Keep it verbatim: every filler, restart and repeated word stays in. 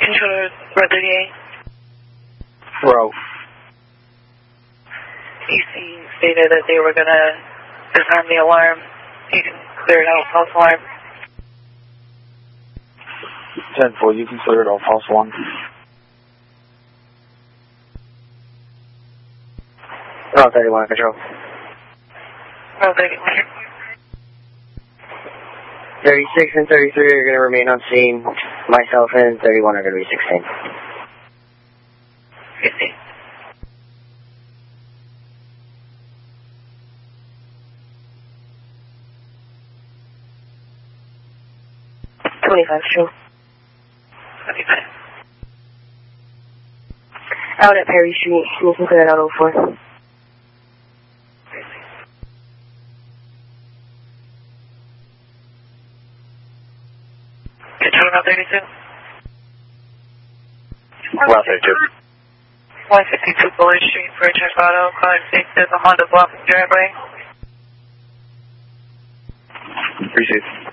Controller, row thirty-eight. Row. E C stated that they were going to disarm the alarm. You can clear it out, false alarm. ten four, you can clear it all, false one. Row thirty-one, control. Row thirty-one. thirty-six and thirty-three are going to remain on scene. Myself and thirty-one are going to be sixteen. fifty. twenty-five, sure. twenty-five. Out at Perry Street. You can clear it out oh four. Controller, row thirty-two. Row thirty-two. one fifty-two Bullard Street for a check auto. Calling six, there's a Honda blocking driveway. Received.